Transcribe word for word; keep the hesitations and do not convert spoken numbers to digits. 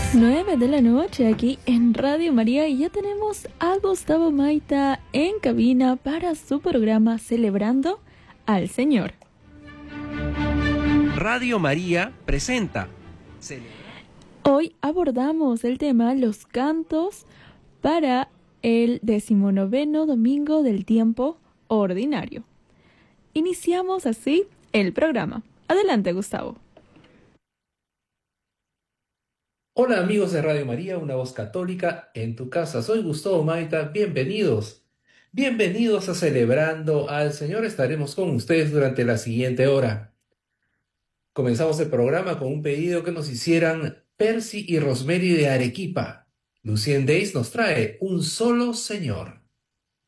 Nueve de la noche aquí en Radio María y ya tenemos a Gustavo Maita en cabina para su programa Celebrando al Señor. Radio María presenta. Hoy abordamos el tema Los cantos para el decimonoveno domingo del tiempo ordinario. Iniciamos así el programa. Adelante, Gustavo. Hola amigos de Radio María, una voz católica en tu casa. Soy Gustavo Maita, bienvenidos. Bienvenidos a Celebrando al Señor. Estaremos con ustedes durante la siguiente hora. Comenzamos el programa con un pedido que nos hicieran Percy y Rosemary de Arequipa. Lucien Days nos trae Un Solo Señor.